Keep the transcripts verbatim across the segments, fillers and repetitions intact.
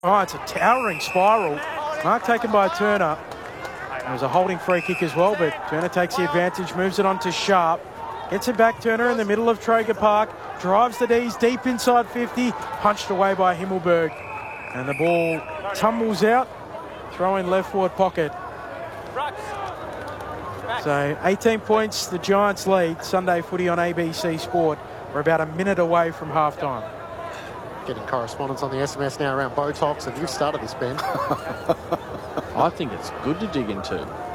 Oh, it's a towering spiral. Mark taken by Turner. It was a holding free kick as well, but Turner takes the advantage, moves it on to Sharp. Gets it back, Turner in the middle of Traeger Park. Drives the D's deep inside fifty. Punched away by Himmelberg. And the ball tumbles out. Throw in left forward pocket. So eighteen points, the Giants lead. Sunday footy on A B C Sport. We're about a minute away from halftime. Getting correspondence on the S M S now around Botox, and you've started this, Ben. I think it's good to dig into.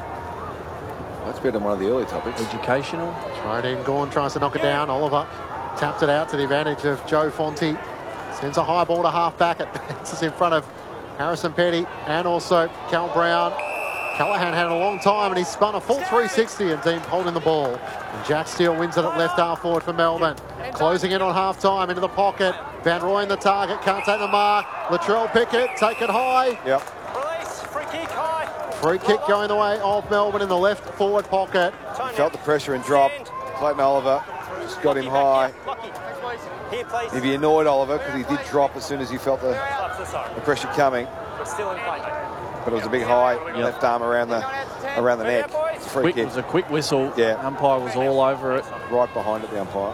That's been on one of the early topics. Educational. Thrown in, Gawn tries to knock it down. Oliver tapped it out to the advantage of Joe Fonte. Sends a high ball to half-back. It bounces in front of Harrison Petty and also Cal Brown. Callaghan had a long time and he spun a full three sixty and deemed holding the ball. And Jack Steele wins it at left half forward for Melbourne. Closing in on half-time into the pocket. Van Rooyen the target, can't take the mark. Latrell Pickett, take it high. Yep. Release, free kick high. Free kick going the way of Melbourne in the left forward pocket. He felt the pressure and dropped. Clayton Oliver just got him high. Here, please. He'd be annoyed, Oliver, because he did drop as soon as he felt the, the pressure coming. Still in play. But it was a big high Yep. left arm around the around the neck. It's a free Quick, kick. it was a quick whistle. Yeah. Umpire was all over it. Right behind it, the umpire.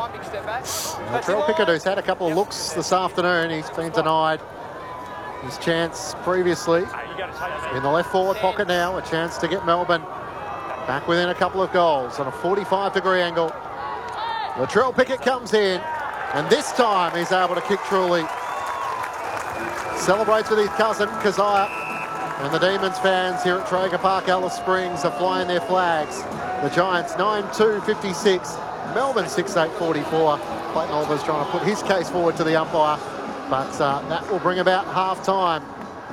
Latrell Pickett, who's had a couple of looks this afternoon, he's been denied his chance previously. In the left forward pocket now, a chance to get Melbourne back within a couple of goals on a forty-five degree angle. Latrell Pickett comes in, and this time he's able to kick truly. Celebrates with his cousin, Keziah. And the Demons fans here at Traeger Park, Alice Springs, are flying their flags. The Giants nine two fifty-six, Melbourne six eight forty-four. Clayton Oliver's trying to put his case forward to the umpire, but uh, that will bring about half-time.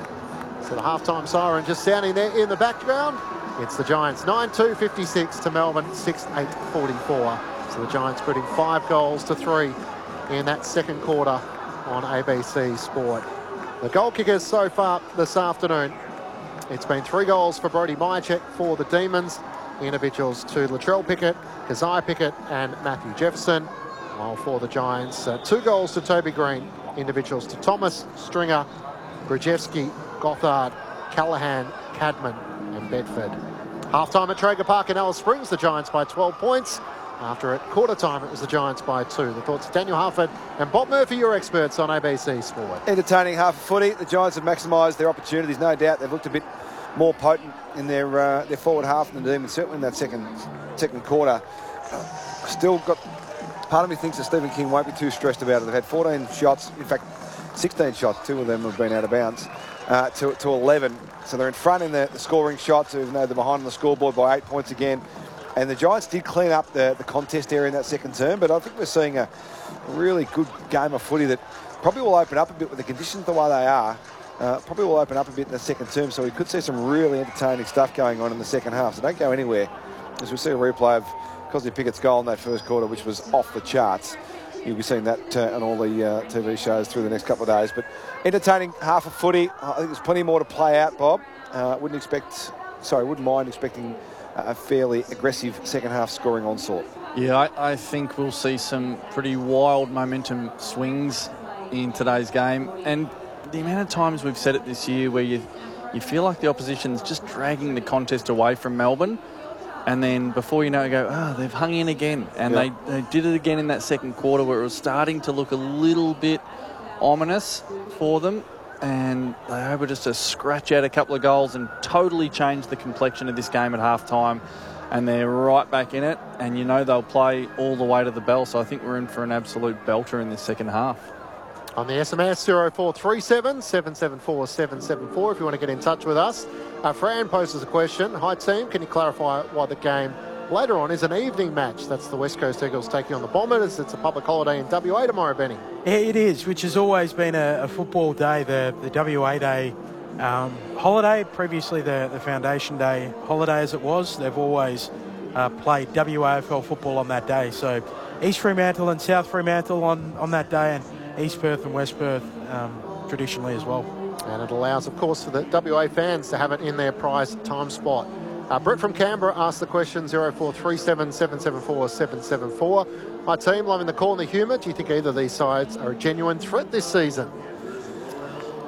So the half-time siren just sounding there in the background. It's the Giants nine two fifty-six to Melbourne six eight forty-four. So the Giants putting five goals to three in that second quarter on A B C Sport. The goal kickers so far this afternoon, it's been three goals for Brody Mychek for the Demons. Individuals to Latrell Pickett, Keziah Pickett and Matthew Jefferson. While for the Giants, uh, two goals to Toby Green. Individuals to Thomas, Stringer, Brzezinski, Gothard, Callaghan, Cadman and Bedford. Half-time at Traeger Park in Alice Springs, the Giants by twelve points. After at quarter time, it was the Giants by two. The thoughts of Daniel Harford and Bob Murphy, your experts on A B C Sport. Entertaining half a footy. The Giants have maximised their opportunities, no doubt. They've looked a bit more potent in their uh, their forward half than the Demons, certainly in that second second quarter. Uh, still got, part of me thinks that Stephen King won't be too stressed about it. They've had fourteen shots, in fact, sixteen shots. Two of them have been out of bounds uh, to, to eleven. So they're in front in the, the scoring shots, even though they're behind on the scoreboard by eight points again. And the Giants did clean up the, the contest area in that second term, but I think we're seeing a really good game of footy that probably will open up a bit with the conditions the way they are. Uh, probably will open up a bit in the second term, so we could see some really entertaining stuff going on in the second half. So don't go anywhere, as we see a replay of Cosby Pickett's goal in that first quarter, which was off the charts. You'll be seeing that uh, on all the uh, T V shows through the next couple of days. But entertaining half of footy. I think there's plenty more to play out, Bob. Uh, wouldn't expect, sorry, wouldn't mind expecting a fairly aggressive second half scoring onslaught. Yeah, I, I think we'll see some pretty wild momentum swings in today's game. And the amount of times we've said it this year where you you feel like the opposition's just dragging the contest away from Melbourne, and then before you know it, you go, oh, they've hung in again. And yep. they, they did it again in that second quarter where it was starting to look a little bit ominous for them. And they were able just to scratch out a couple of goals and totally change the complexion of this game at half-time. And they're right back in it. And you know they'll play all the way to the bell. So I think we're in for an absolute belter in this second half. On the S M S, zero four three seven, seven seven four, seven seven four if you want to get in touch with us. Uh, Fran poses a question. Hi, team. Can you clarify why the game later on is an evening match? That's the West Coast Eagles taking on the Bombers. It's a public holiday in W A tomorrow, Benny. Yeah, it is, which has always been a, a football day, the, the W A Day um, holiday, previously the, the Foundation Day holiday as it was. They've always uh, played W A F L football on that day. So East Fremantle and South Fremantle on, on that day, and East Perth and West Perth um, traditionally as well. And it allows, of course, for the W A fans to have it in their prize time spot. Uh, Brett from Canberra asked the question, zero four three seven, seven seven four, seven seven four. My team, loving the call and the humour. Do you think either of these sides are a genuine threat this season?